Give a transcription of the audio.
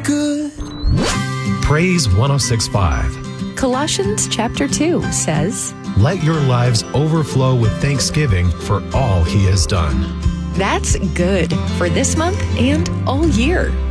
good. Praise 106.5. Colossians chapter 2 says, Let your lives overflow with thanksgiving for all he has done. that's good for this month and all year.